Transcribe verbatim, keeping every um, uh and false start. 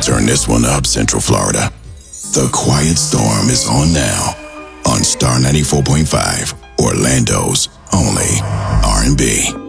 Turn this one up, Central Florida. The Quiet Storm is on now on Star ninety-four point five, Orlando's only R and B.